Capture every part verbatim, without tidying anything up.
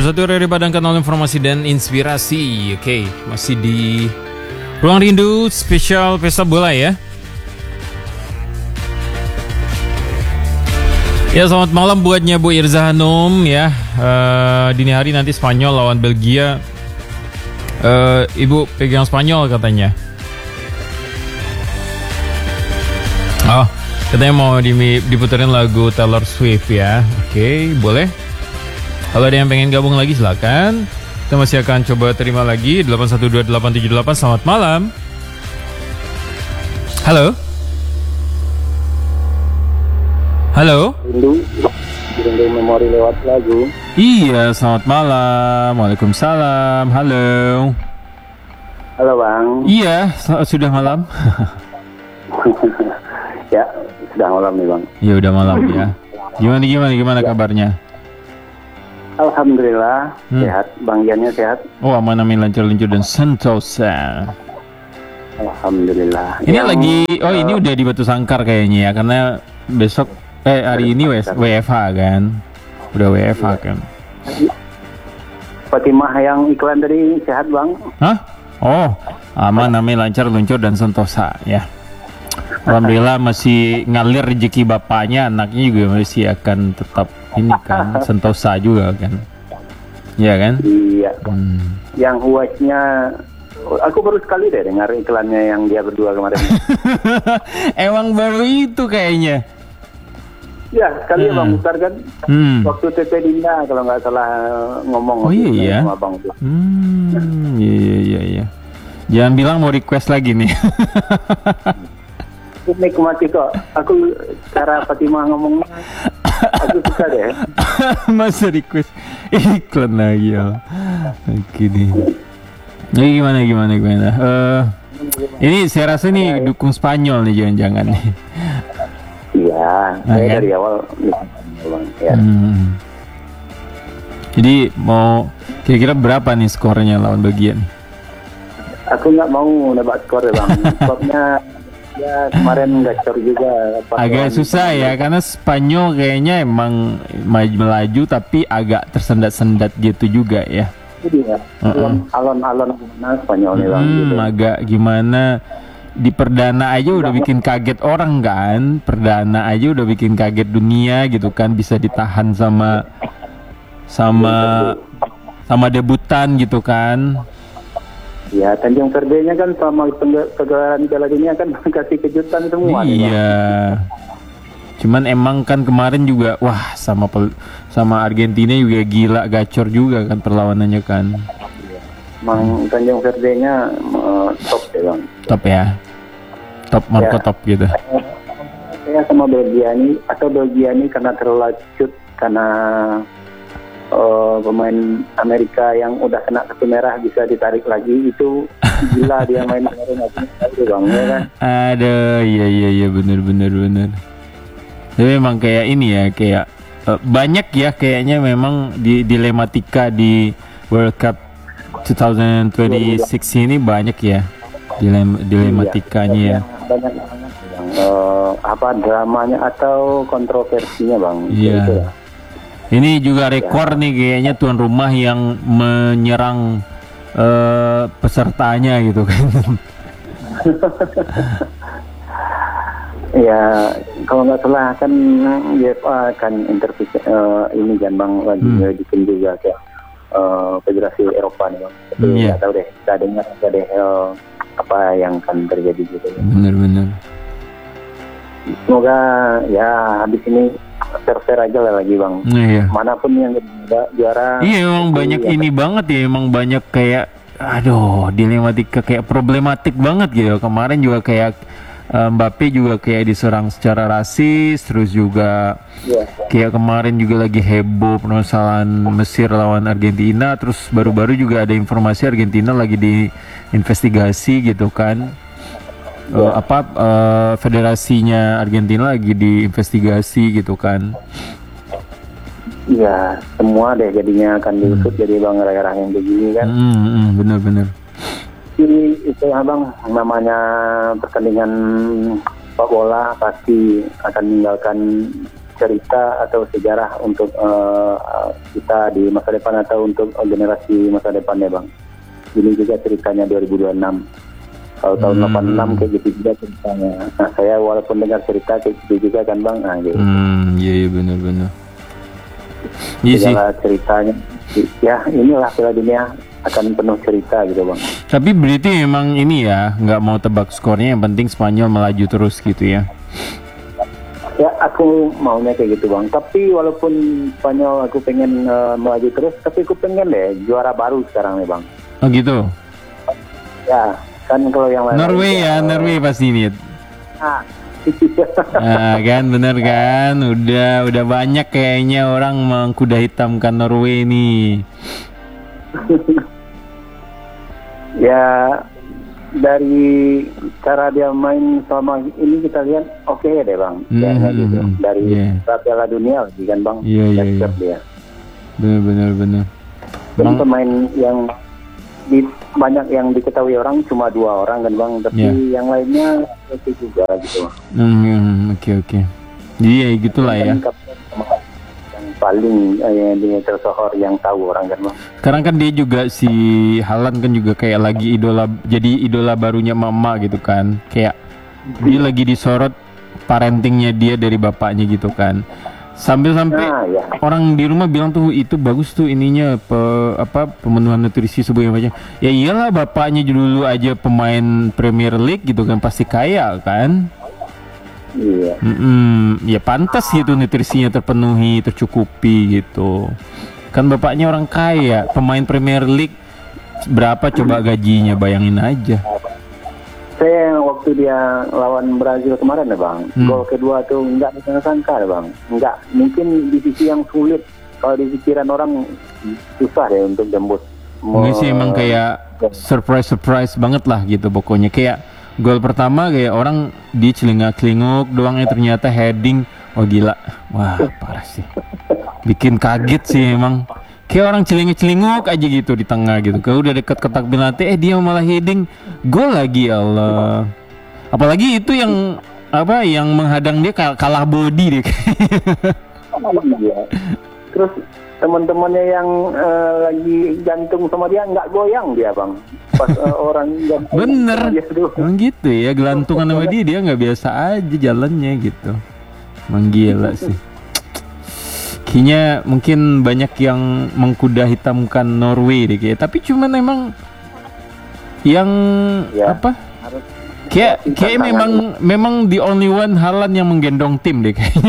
satu dari Padang, kanal informasi dan inspirasi. Oke, masih di Ruang Rindu spesial Pesta Bola ya. Ya, selamat malam buatnya Bu Irza Hanum ya. Uh, dini hari nanti Spanyol lawan Belgia. Uh, Ibu pegang Spanyol katanya. Oh, katanya mau di, diputerin lagu Taylor Swift ya. Oke, boleh. Kalau ada yang pengen gabung lagi silakan. Kita masih akan coba terima lagi delapan satu dua delapan tujuh delapan. Selamat malam. Halo. Halo. Rindu, rindu memori lewat lagu. Iya, selamat malam. Waalaikumsalam. Halo. Halo Bang. Iya, sudah malam. Ya, sudah malam nih Bang. Iya, udah malam ya. Gimana gimana gimana ya. Kabarnya? Alhamdulillah hmm. sehat, Bang Jannya sehat. Oh, aman amin, lancar luncur dan sentosa. Alhamdulillah. Ini yang, lagi, oh uh, ini udah di Batu Sangkar kayaknya ya, karena besok eh hari ini W F H kan, udah W F H kan. Fatimah yang iklan tadi sehat Bang? Hah? Oh, aman amin, lancar luncur dan sentosa ya. Alhamdulillah masih ngalir rezeki bapaknya, anaknya juga masih akan tetap ini kan, sentosa juga kan. Iya kan? Iya. Hmm. Yang huasnya, aku baru sekali deh dengar iklannya yang dia berdua kemarin. Emang baru itu kayaknya. Ya, sekali hmm. Bang Mukhtar kan. Hmm. Waktu T P Dinda kalau nggak salah ngomong. Oh iya iya. Sama Bang tuh. Hmm, iya iya iya. Jangan bilang mau request lagi nih. Nikmati kok. Aku cara Fatimah ngomongnya aku suka deh. Masa request iklan lagi ya. Oke nih. Jadi gimana gimana gimana. Uh, ini saya rasa nih dukung Spanyol nih jangan-jangan nih. Iya, nah, saya kan? dari awal ya. Hmm. Jadi mau kira-kira berapa nih skornya lawan Belgia nih? Aku nggak mau nebak skor ya Bang. Skornya ya kemarin gacor juga. Agak susah ya, karena Spanyol kayaknya emang melaju tapi agak tersendat-sendat gitu juga ya. Iya, uh-uh. alon-alon gimana Spanyolnya Bang. Hmm, gitu. Agak gimana, di perdana aja udah bikin kaget orang kan. Perdana aja udah bikin kaget dunia gitu kan, bisa ditahan sama sama sama debutan gitu kan. Ya, Tanjung Verde-nya kan sama kegelaran Piala Dunia kan kasih kejutan semua. Iya. Nih, cuman emang kan kemarin juga wah sama sama Argentina juga gila gacor juga kan perlawanannya kan. Emang Tanjung Verde-nya uh, top ya Bang. Top ya. Top Marco ya. Top gitu. Saya sama Belgia ini atau Belgia ini karena terlacut karena Uh, pemain Amerika yang udah kena kartu merah bisa ditarik lagi, itu gila dia main kemarin itu Bang ya kan. Aduh, iya iya iya benar benar benar. Tapi memang kayak ini ya, kayak uh, banyak ya kayaknya memang di dilematika di World Cup dua ribu dua puluh enam ini banyak ya dilem dilematikanya ya. Banyak banget Bang. Uh, apa dramanya atau kontroversinya Bang. Iya. Gitu ya. Ini juga rekor nih kayaknya tuan rumah yang menyerang uh, pesertanya gitu kan. Ya kalau nggak salah kan U E F A kan intervensi uh, ini kan Bang lagi hmm. bikin juga kayak uh, Federasi Eropa nih Bang. Tapi nggak hmm, yeah. tahu deh, kita dengar nggak deh uh, apa yang akan terjadi gitu. Benar-benar. Semoga ya habis ini fair-fair aja lah lagi Bang. Iya. Manapun yang juara. Iya emang banyak ya, ini banget ya, emang banyak kayak aduh dilematika kayak problematik banget gitu. Kemarin juga kayak uh, Mbappe juga kayak diserang secara rasis, terus juga ya. Kayak kemarin juga lagi heboh permasalahan Mesir lawan Argentina, terus baru-baru juga ada informasi Argentina lagi diinvestigasi gitu kan. Ya. Uh, apa uh, federasinya Argentina lagi diinvestigasi gitu kan. Iya, semua deh jadinya akan diusut hmm. jadi Bang daerah yang begini kan. Hmm, hmm, bener-bener. Jadi itu Abang namanya pertandingan sepak bola pasti akan meninggalkan cerita atau sejarah untuk uh, uh, kita di masa depan atau untuk uh, generasi masa depannya bang. Ini juga ceritanya dua ribu dua puluh enam. Kalau tahun Hmm. delapan puluh enam kayak gitu juga ceritanya. Nah saya walaupun dengar cerita kayak gitu juga kan bang. Nah, gitu. Hmm, iya iya benar-benar. Iya sih. Segala ceritanya. Ya inilah Piala Dunia akan penuh cerita gitu bang. Tapi berarti memang ini ya, nggak mau tebak skornya, yang penting Spanyol melaju terus gitu ya. Ya aku maunya kayak gitu bang. Tapi walaupun Spanyol aku pengen uh, melaju terus, tapi aku pengen deh juara baru sekarang nih bang. Oh gitu. Ya kan kalau yang lain. Norway ya, Norway pasti nih. Ah. Nah, kan bener kan, udah udah banyak kayaknya orang mengkuda hitamkan Norway nih. Ya dari cara dia main selama ini kita lihat oke okay deh bang. Hmm, Kayaknya hmm, gitu. hmm. Dari Yeah. Piala Dunia lagi kan bang. Iya, iya, iya. Siap dia. Bener bener bener. Dan Emang- pemain yang di, banyak yang diketahui orang cuma dua orang kan bang, tapi Yeah. yang lainnya oke juga gitu. Hmm, hmm, oke oke. Jadi ya gitulah ya. Dan kapten sama yang paling eh, yang dia tersohor yang tahu orang kan bang. Sekarang kan dia juga si Haaland kan juga kayak lagi idola, jadi idola barunya mama gitu kan. Kayak dia lagi disorot parentingnya dia dari bapaknya gitu kan. Sambil sampai Nah ya. orang di rumah bilang tuh itu bagus tuh ininya pe, apa pemenuhan nutrisi sebuah macam. Ya iyalah bapaknya dulu aja pemain Premier League gitu kan, pasti kaya kan. Iya. Mm-mm, ya pantas gitu nutrisinya terpenuhi, tercukupi gitu. Kan bapaknya orang kaya, pemain Premier League, berapa coba gajinya, bayangin aja. Saya yang waktu dia lawan Brazil kemarin ya bang, Hmm. gol kedua tuh nggak disangka ya bang, nggak mungkin divisi yang sulit. Kalau di pikiran orang susah ya untuk jembut. Mungkin sih emang kayak surprise surprise banget lah gitu pokoknya. Kayak gol pertama kayak orang di celingak-celinguk doang, yang ternyata heading. Oh gila, wah parah sih. Bikin kaget sih emang. Kayak orang celinguk-celinguk aja gitu di tengah gitu. Kalau udah deket kotak penalti, eh dia malah heading gol lagi, ya Allah. Apalagi itu yang apa yang menghadang dia kal- kalah body deh. Iya. Terus teman-temannya yang eh, lagi jantung sama dia nggak goyang dia bang. Pas eh, orang jantung Bener, sama dia tuh. emang gitu ya, gelantungan sama dia, dia nggak biasa aja jalannya gitu. Emang gila sih. Kayaknya mungkin banyak yang mengkuda hitamkan Norway deh kayak. Tapi cuman emang yang Ya, apa? harus Kayak Tantangan. kayak memang memang the only one Haaland yang menggendong tim deh kayaknya.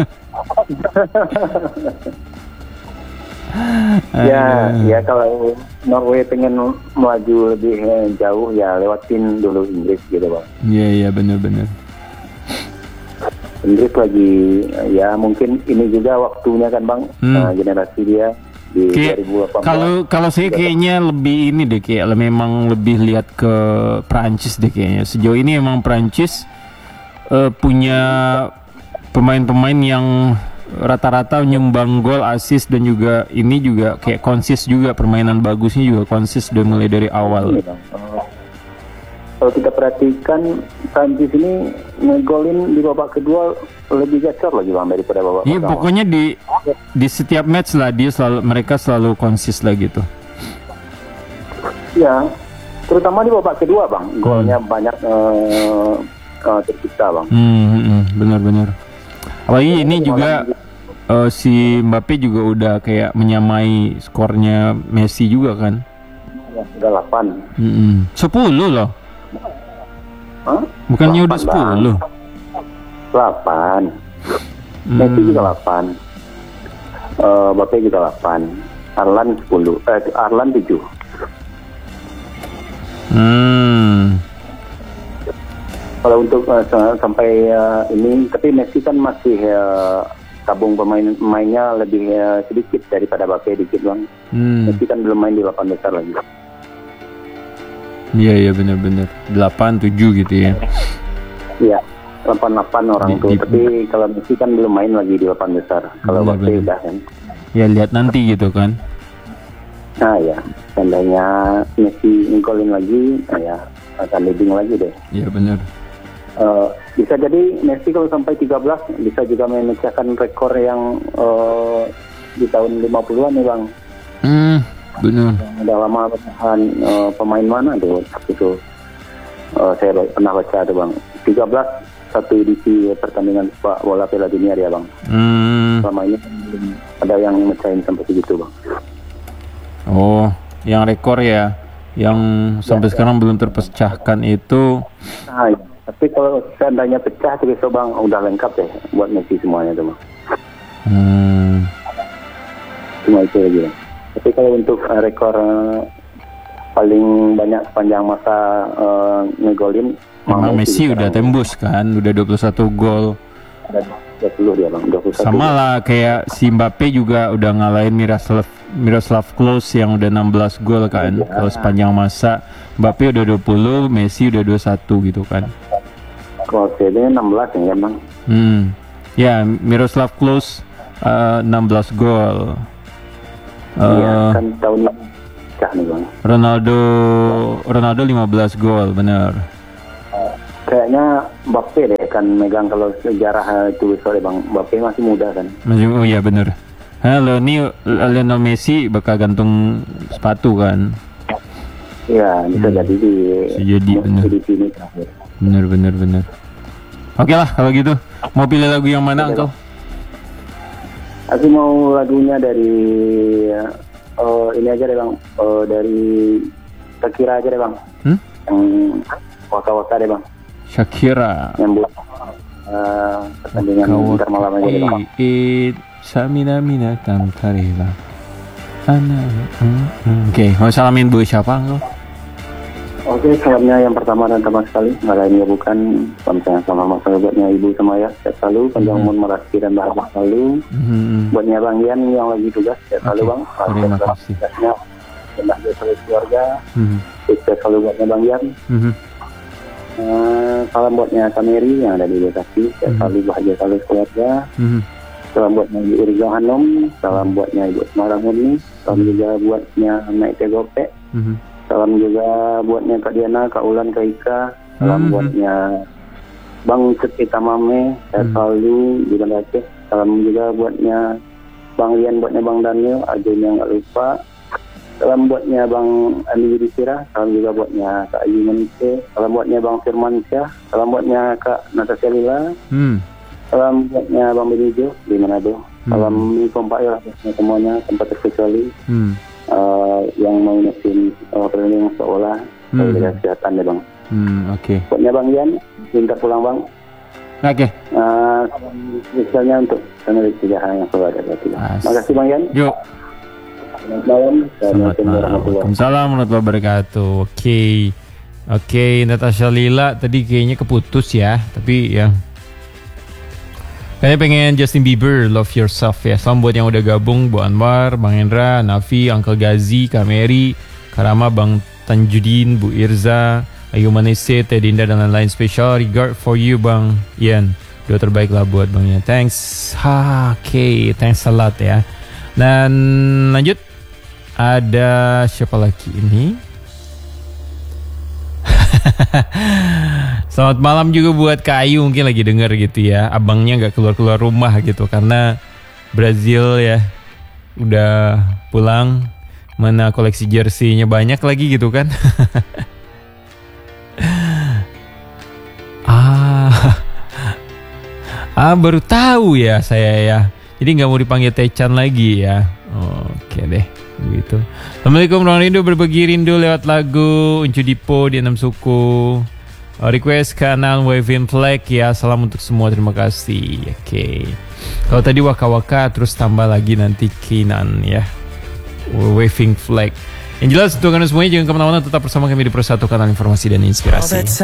Ya, ya kalau Norway pengen melaju lebih eh, jauh ya lewatin dulu Inggris gitu bang. Iya iya benar-benar. Inggris lagi ya mungkin ini juga waktunya kan bang, Hmm. eh, generasi dia di Kayak dua ribu delapan belas. kalau kalau saya kayaknya lebih ini deh, kayak memang lebih lihat ke Prancis deh kayaknya. Sejauh ini emang Prancis eh, punya pemain-pemain yang rata-rata nyumbang gol, assist, dan juga ini juga kayak konsis juga, permainan bagusnya juga konsis udah mulai dari awal. Ini, Bang. Eh, kalau kita perhatikan Prancis ini ngegolin di babak kedua lebih gacor lagi bang daripada babak Iya pertama. pokoknya di di setiap match lah dia selalu, mereka selalu konsis lah gitu. Ya, terutama di babak kedua bang, golnya banyak eh, eh, tercipta bang. Hmm, hmm, hmm, benar-benar. Apalagi ini juga eh, si Mbappe juga udah kayak menyamai skornya Messi juga kan. Ya, udah delapan. Hmm, sepuluh loh. Hah? Bukannya udah Delapan, sepuluh. Bang. delapan. Hmm. Messi juga delapan. Eh, Mbappe juga delapan. Arlan sepuluh. Eh, Arlan tujuh. Hmm. Kalau untuk eh, sa- sampai eh, ini, tapi Messi kan masih eh, tabung pemain-pemainnya lebih eh, sedikit daripada Mbappe dikit bang. Hmm. Messi kan belum main di delapan besar lagi. Iya iya benar-benar. delapan tujuh gitu ya. Iya, delapan delapan orang Di- tuh. di- Tapi kalau Messi kan belum main lagi di delapan besar. Kalau Benar, Mbappe benar. udah kan. Ya lihat nanti gitu kan. Nah ya, seandainya Messi ngolin lagi, nah ya akan leading lagi deh. Iya benar. Eh, bisa jadi Messi kalau sampai tiga belas bisa juga memecahkan rekor yang uh, di tahun lima puluhan nih Bang. Hmm, benar. Udah lama bertahan uh, pemain mana tuh waktu itu uh, saya pernah baca tuh Bang. tiga belas satu edisi pertandingan sepak bola Piala Dunia dia Bang. Hmm. Selama ini belum ada yang mecahin sampai segitu Bang. Oh, yang rekor ya, yang sampai ya, sekarang ya. belum terpecahkan itu. Nah, tapi kalau seandainya pecah tuh besok Bang udah lengkap deh buat Messi semuanya tuh Bang. Hmm. Cuma itu aja. Tapi kalau untuk uh, rekor uh, paling banyak sepanjang masa uh, ngegolin, Memang Messi udah tembus kan, udah dua puluh satu gol. Ada dua puluh dia Bang, dua puluh satu. Sama lah kayak si Mbappe juga udah ngalahin Miroslav Miroslav Klose yang udah enam belas gol kan. Ya. Kalau sepanjang masa Mbappe udah dua puluh, Messi udah dua puluh satu gitu kan. Klose ini enam belas ya Bang. Hmm. Ya, Miroslav Klose uh, enam belas gol. Iya, Uh, kan tahun ini pecah nih Bang. Ronaldo Ronaldo lima belas gol, benar. Kayaknya Mbappe deh kan megang kalau sejarah itu soalnya Bang. Mbappe masih muda kan. Masih, oh iya benar. Halo, nih Lionel Messi bakal gantung sepatu kan? Iya, bisa Hmm. jadi di Bisa jadi, bener. di sini terakhir. Bener bener bener. Oke lah kalau gitu. Mau pilih lagu yang mana, Uncle? Aku mau lagunya dari uh, ini aja deh Bang, uh, dari Shakira aja deh Bang. Hmm? Yang Waka-Waka deh Bang. Shakira. Yang buat uh, pertandingan Inter malam aja deh Bang. It Samina Mina Tantarila. Ana. Oke, mau salamin Bu siapa, Uncle? Oke, salamnya yang pertama dan pertama sekali, nggak lain ya bukan salam sayang sama masa buatnya ibu sama ya, sehat selalu, panjang umur, merasi dan bahagia selalu. Mm-hmm. Buatnya Bang Ian yang lagi tugas, sehat selalu Okay. Bang. Terima kasih. Tugasnya, dan bahagia selalu keluarga, Mm-hmm. sehat selalu buatnya Bang Ian. Mm-hmm. Uh, salam buatnya Kameri yang ada di Bekasi, sehat Mm-hmm. selalu bahagia selalu keluarga. Mm-hmm. Salam buatnya Ibu Rizal Hanum, salam buatnya Ibu Semarang Murni, salam juga buatnya Naik Tegope. Mm-hmm. Salam juga buatnya Kak Diana, Kak Ulan, Kak Ika. Salam Hmm. buatnya Bang Ceti Tamame, sehat Hmm. selalu di Banda Aceh. Salam juga buatnya Bang Lian, buatnya Bang Daniel, Ajun yang gak lupa. Salam buatnya Bang Andi Yudhistira. Salam juga buatnya Kak Ayu Manise. Salam buatnya Bang Firman Syah. Salam buatnya Kak Natasha Lila. Hmm. Salam buatnya Bang Benijo di Manado. Hmm. Salam ini kompak ya semuanya, tempat terkecuali. Hmm. Uh, yang mau nyetin uh, pertandingan seolah Hmm. uh, kesehatan deh Bang. Hmm, oke. Okay. Buatnya Bang Ian, minta pulang Bang. Oke. Okay. Uh, misalnya untuk penulis sejarah yang selalu ada berarti. Terima kasih Bang Ian. Yuk. Selamat malam. Selamat malam. Waalaikumsalam warahmatullahi wabarakatuh. Oke. Okay. Oke, okay, Natasha Lila tadi kayaknya keputus ya, tapi ya. Kayaknya pengen Justin Bieber, Love Yourself ya. Salam buat yang udah gabung, Bu Anwar, Bang Hendra, Nafi, Uncle Gazi, Kameri, Karama, Bang Tanjudin, Bu Irza, Ayu Manese, Tedinda dan lain-lain. Special regard for you Bang Ian. Doa terbaik lah buat Bang Ian. Thanks. Ha, oke, okay. Thanks a lot ya. Dan lanjut. Ada siapa lagi ini? Selamat malam juga buat Kak Ayu, mungkin lagi denger gitu ya. Abangnya gak keluar-keluar rumah gitu karena Brazil ya udah pulang, mana koleksi jersey-nya banyak lagi gitu kan. ah ah baru tahu ya saya ya, jadi nggak mau dipanggil Techan lagi ya. Oke deh gitu. Assalamualaikum, Ruang Rindu, berbagi rindu lewat lagu Uncu Dipo di Enam Suku. Uh, request kanan Waving Flag ya. Salam untuk semua, terima kasih. Oke. Okay. Kalau tadi Waka-Waka terus tambah lagi nanti Kinan ya. Waving Flag. Yang jelas untuk kalian semuanya jangan kemana-mana, tetap bersama kami di Persatu Kanal Informasi dan Inspirasi.